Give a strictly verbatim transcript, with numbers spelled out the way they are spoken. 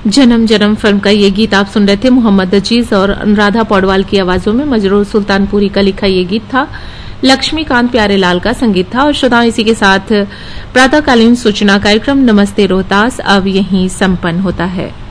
जन्म जन्म फिल्म का ये गीत आप सुन रहे थे। मोहम्मद अजीज और अनुराधा पौडवाल की आवाजों में मजरूर सुल्तानपुरी का लिखा ये गीत था। लक्ष्मीकांत प्यारेलाल का संगीत था। और श्रोताओं, इसी के साथ प्रातःकालीन सूचना कार्यक्रम नमस्ते रोहतास अब यहीं संपन्न होता है।